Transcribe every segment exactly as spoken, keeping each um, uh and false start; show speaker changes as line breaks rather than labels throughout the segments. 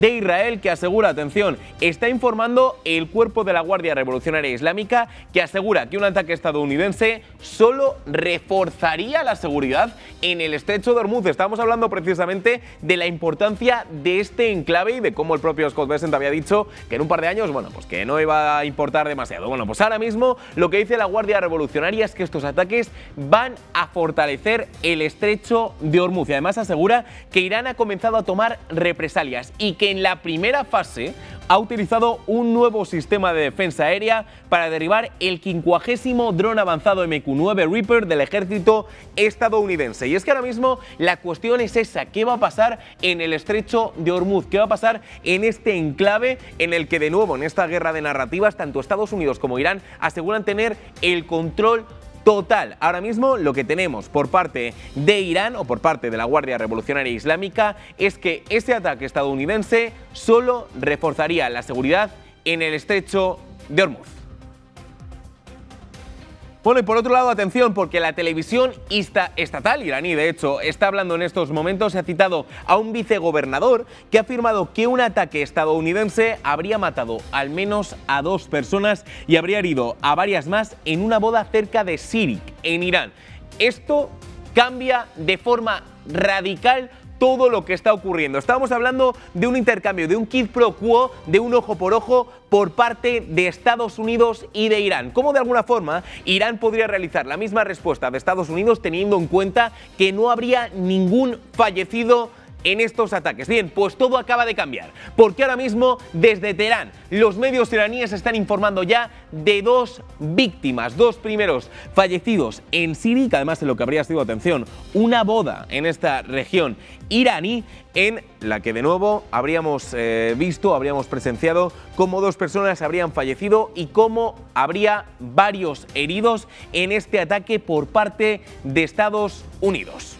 de Israel que asegura, atención, está informando el cuerpo de la Guardia Revolucionaria Islámica que asegura que un ataque estadounidense solo reforzaría la seguridad en el estrecho de Hormuz. Estamos hablando precisamente de la importancia de este enclave y de cómo el propio Scott Bessent había dicho que en un par de años, bueno, pues que no iba a importar demasiado. Bueno, pues ahora mismo lo que dice la Guardia Revolucionaria es que estos ataques van a fortalecer el estrecho de Hormuz y además asegura que Irán ha comenzado a tomar represalias y que en la primera fase ha utilizado un nuevo sistema de defensa aérea para derribar el quincuagésimo dron avanzado M Q nueve Reaper del ejército estadounidense. Y es que ahora mismo la cuestión es esa: ¿qué va a pasar en el estrecho de Hormuz? ¿Qué va a pasar en este enclave en el que, de nuevo, en esta guerra de narrativas, tanto Estados Unidos como Irán aseguran tener el control total? Ahora mismo lo que tenemos por parte de Irán o por parte de la Guardia Revolucionaria Islámica es que ese ataque estadounidense solo reforzaría la seguridad en el estrecho de Hormuz. Bueno, y por otro lado, atención, porque la televisión estatal iraní, de hecho, está hablando en estos momentos, se ha citado a un vicegobernador que ha afirmado que un ataque estadounidense habría matado al menos a dos personas y habría herido a varias más en una boda cerca de Sirik, en Irán. Esto cambia de forma radical todo lo que está ocurriendo. Estábamos hablando de un intercambio, de un quid pro quo, de un ojo por ojo por parte de Estados Unidos y de Irán. ¿Cómo de alguna forma Irán podría realizar la misma respuesta de Estados Unidos teniendo en cuenta que no habría ningún fallecido en estos ataques? Bien, pues todo acaba de cambiar, porque ahora mismo desde Teherán los medios iraníes están informando ya de dos víctimas, dos primeros fallecidos en Siria, que además en lo que habría sido, atención, una boda en esta región iraní, en la que de nuevo habríamos eh, visto, habríamos presenciado cómo dos personas habrían fallecido y cómo habría varios heridos en este ataque por parte de Estados Unidos.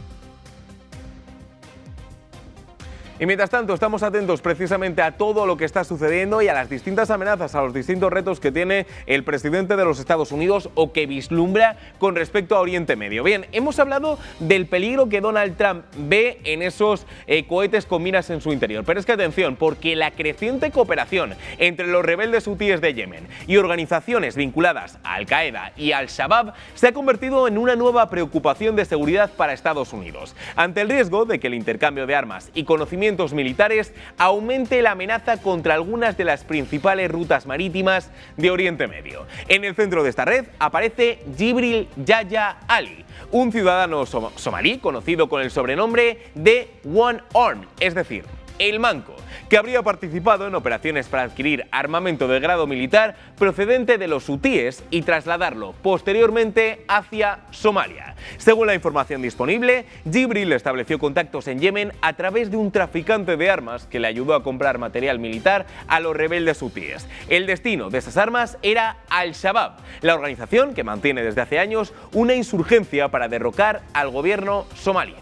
Y mientras tanto estamos atentos precisamente a todo lo que está sucediendo y a las distintas amenazas, a los distintos retos que tiene el presidente de los Estados Unidos o que vislumbra con respecto a Oriente Medio. Bien, hemos hablado del peligro que Donald Trump ve en esos eh, cohetes con miras en su interior. Pero es que atención, porque la creciente cooperación entre los rebeldes hutíes de Yemen y organizaciones vinculadas a Al-Qaeda y Al-Shabaab se ha convertido en una nueva preocupación de seguridad para Estados Unidos, ante el riesgo de que el intercambio de armas y conocimientos militares aumente la amenaza contra algunas de las principales rutas marítimas de Oriente Medio. En el centro de esta red aparece Jibril Yahya Ali, un ciudadano som- somalí conocido con el sobrenombre de One Arm, es decir, el manco, que habría participado en operaciones para adquirir armamento de grado militar procedente de los hutíes y trasladarlo posteriormente hacia Somalia. Según la información disponible, Jibril estableció contactos en Yemen a través de un traficante de armas que le ayudó a comprar material militar a los rebeldes hutíes. El destino de esas armas era Al-Shabaab, la organización que mantiene desde hace años una insurgencia para derrocar al gobierno somalí.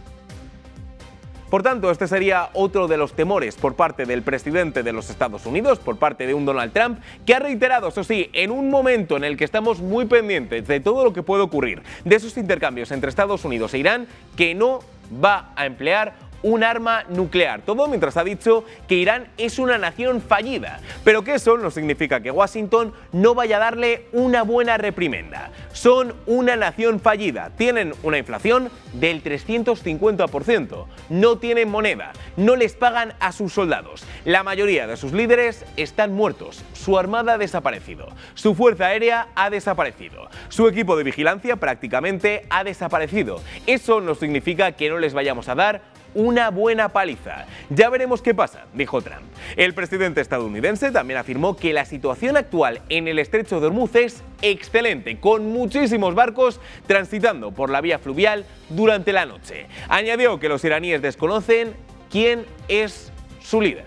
Por tanto, este sería otro de los temores por parte del presidente de los Estados Unidos, por parte de un Donald Trump, que ha reiterado, eso sí, en un momento en el que estamos muy pendientes de todo lo que puede ocurrir, de esos intercambios entre Estados Unidos e Irán, que no va a emplear un arma nuclear. Todo mientras ha dicho que Irán es una nación fallida, pero que eso no significa que Washington no vaya a darle una buena reprimenda. Son una nación fallida, tienen una inflación del trescientos cincuenta por ciento, no tienen moneda, no les pagan a sus soldados, la mayoría de sus líderes están muertos, su armada ha desaparecido, su fuerza aérea ha desaparecido, su equipo de vigilancia prácticamente ha desaparecido. Eso no significa que no les vayamos a dar una buena paliza. Ya veremos qué pasa, dijo Trump. El presidente estadounidense también afirmó que la situación actual en el estrecho de Hormuz es excelente, con muchísimos barcos transitando por la vía fluvial durante la noche. Añadió que los iraníes desconocen quién es su líder.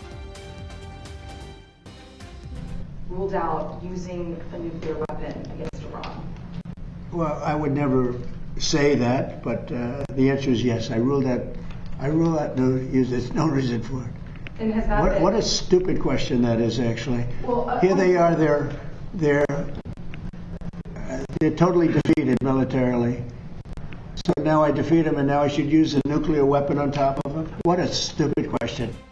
Ruled out using a nuclear weapon against Iran.
Well, I would never say that, but uh, the answer is yes. I rule that. I rule that. No, use there's no reason for it.
And has that
What,
been,
what a stupid question that is, actually.
Well, uh,
Here they are. They're they're uh, they're totally defeated militarily. So now I defeat them, and now I should use a nuclear weapon on top of them. What a stupid question.